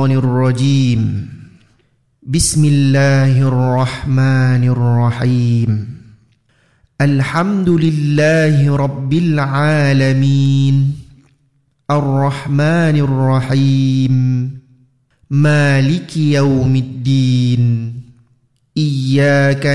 الشيطان الرجيم. بسم الله الرحمن الرحيم. الحمد لله رب العالمين الرحمن الرحيم مالك يوم الدين. إياك